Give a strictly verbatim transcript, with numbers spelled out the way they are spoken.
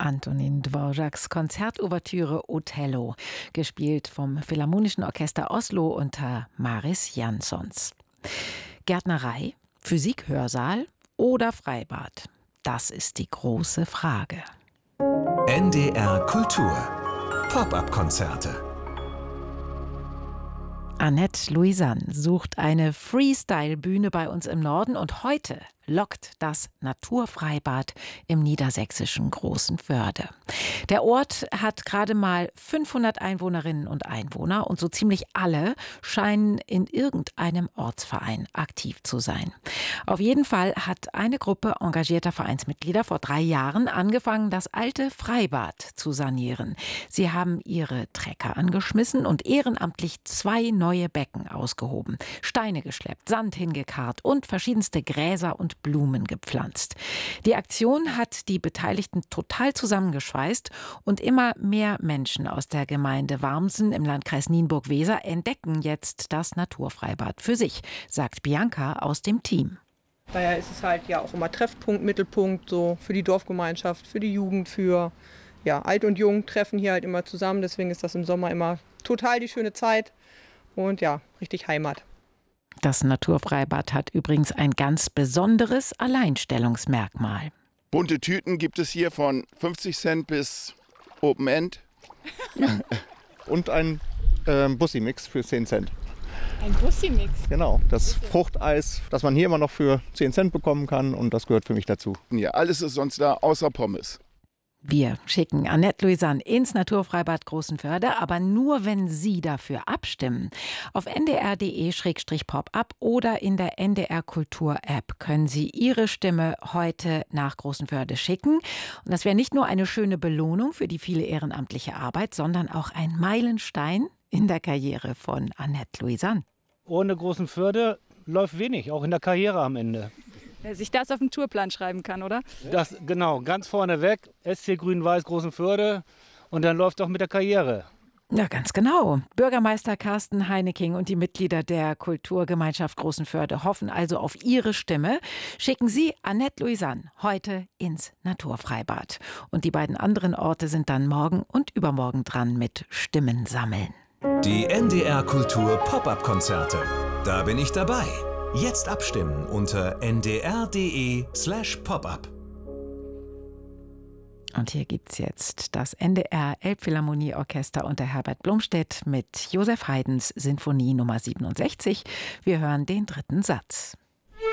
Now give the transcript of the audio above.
Antonin Dvořáks Konzertouvertüre Othello, gespielt vom Philharmonischen Orchester Oslo unter Maris Jansons. Gärtnerei, Physikhörsaal oder Freibad? Das ist die große Frage. N D R Kultur. Pop-up-Konzerte. Annette Louisanne sucht eine Freestyle-Bühne bei uns im Norden und heute lockt das Naturfreibad im niedersächsischen Großenförde. Der Ort hat gerade mal fünfhundert Einwohnerinnen und Einwohner und so ziemlich alle scheinen in irgendeinem Ortsverein aktiv zu sein. Auf jeden Fall hat eine Gruppe engagierter Vereinsmitglieder vor drei Jahren angefangen, das alte Freibad zu sanieren. Sie haben ihre Trecker angeschmissen und ehrenamtlich zwei neue Becken ausgehoben, Steine geschleppt, Sand hingekarrt und verschiedenste Gräser und Blumen gepflanzt. Die Aktion hat die Beteiligten total zusammengeschweißt und immer mehr Menschen aus der Gemeinde Warmsen im Landkreis Nienburg-Weser entdecken jetzt das Naturfreibad für sich, sagt Bianca aus dem Team. Daher ist es halt ja auch immer Treffpunkt, Mittelpunkt so für die Dorfgemeinschaft, für die Jugend, für ja, Alt und Jung treffen hier halt immer zusammen. Deswegen ist das im Sommer immer total die schöne Zeit und ja, richtig Heimat. Das Naturfreibad hat übrigens ein ganz besonderes Alleinstellungsmerkmal. Bunte Tüten gibt es hier von fünfzig Cent bis Open End. Und ein äh, Bussi-Mix für zehn Cent. Ein Bussi-Mix? Genau, das Fruchteis, das man hier immer noch für zehn Cent bekommen kann, und das gehört für mich dazu. Ja, alles ist sonst da, außer Pommes. Wir schicken Annette Louisanne ins Naturfreibad Großenförde, aber nur, wenn Sie dafür abstimmen. Auf n d r punkt d e Schrägstrich pop-up oder in der N D R Kultur App können Sie Ihre Stimme heute nach Großenförde schicken. Und das wäre nicht nur eine schöne Belohnung für die viele ehrenamtliche Arbeit, sondern auch ein Meilenstein in der Karriere von Annette Louisanne. Ohne Großenförde läuft wenig, auch in der Karriere am Ende. Wer sich das auf den Tourplan schreiben kann, oder? Das, genau, ganz vorne weg, S C Grün-Weiß Großenförde, und dann läuft auch mit der Karriere. Ja, ganz genau. Bürgermeister Carsten Heineking und die Mitglieder der Kulturgemeinschaft Großenförde hoffen also auf Ihre Stimme. Schicken Sie Annette Louisanne heute ins Naturfreibad. Und die beiden anderen Orte sind dann morgen und übermorgen dran mit Stimmen sammeln. Die N D R Kultur Pop-up-Konzerte. Da bin ich dabei. Jetzt abstimmen unter n d r punkt d e slash pop-up. Und hier gibt's jetzt das N D R Elbphilharmonieorchester unter Herbert Blomstedt mit Josef Haydns Sinfonie Nummer siebenundsechzig. Wir hören den dritten Satz.